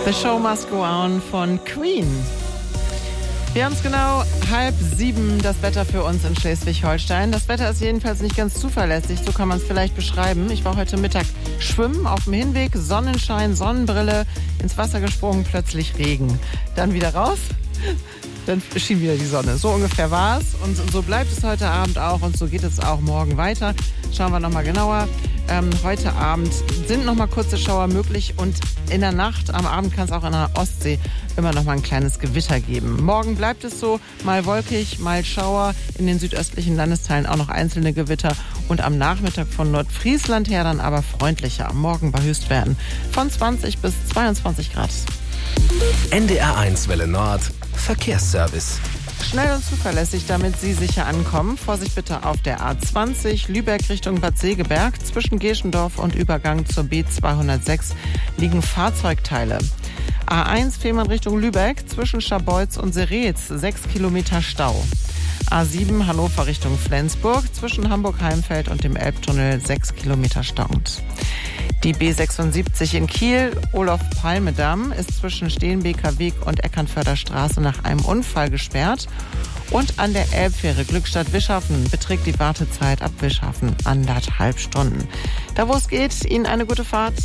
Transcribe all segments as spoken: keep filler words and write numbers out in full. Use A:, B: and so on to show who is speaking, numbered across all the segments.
A: The Show Must Go On von Queen. Wir haben es genau halb sieben, das Wetter für uns in Schleswig-Holstein. Das Wetter ist jedenfalls nicht ganz zuverlässig, so kann man es vielleicht beschreiben. Ich war heute Mittag schwimmen, auf dem Hinweg, Sonnenschein, Sonnenbrille, ins Wasser gesprungen, plötzlich Regen. Dann wieder raus, dann schien wieder die Sonne. So ungefähr war es und so bleibt es heute Abend auch und so geht es auch morgen weiter. Schauen wir nochmal genauer. Ähm, heute Abend sind nochmal kurze Schauer möglich und in der Nacht, am Abend kann es auch in der Ostsee immer nochmal ein kleines Gewitter geben. Morgen bleibt es so, mal wolkig, mal Schauer, in den südöstlichen Landesteilen auch noch einzelne Gewitter und am Nachmittag von Nordfriesland her dann aber freundlicher. Morgen bei Höchstwerten von zwanzig bis zweiundzwanzig Grad.
B: N D R eins Welle Nord, Verkehrsservice.
A: Schnell und zuverlässig, damit Sie sicher ankommen. Vorsicht bitte auf der A zwanzig, Lübeck Richtung Bad Segeberg. Zwischen Geschendorf und Übergang zur B zweihundertsechs liegen Fahrzeugteile. A eins, Fehmarn Richtung Lübeck, zwischen Scharbeutz und Seretz, sechs Kilometer Stau. A sieben, Hannover Richtung Flensburg, zwischen Hamburg-Heimfeld und dem Elbtunnel, sechs Kilometer stauend. Die B sechsundsiebzig in Kiel, Olof-Palme-Damm, ist zwischen Steenbeker Weg und Eckernförder Straße nach einem Unfall gesperrt. Und an der Elbfähre Glückstadt-Wischhafen beträgt die Wartezeit ab Wischhafen anderthalb Stunden. Da wo es geht, Ihnen eine gute Fahrt.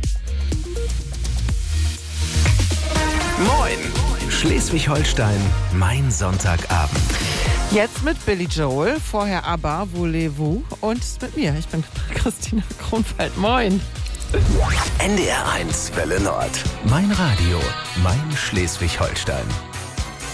B: Moin! Schleswig-Holstein, mein Sonntagabend.
A: Jetzt mit Billy Joel, vorher aber Voulez-vous und mit mir. Ich bin Christina Kronwald. Moin!
B: N D R eins Welle Nord. Mein Radio, mein Schleswig-Holstein.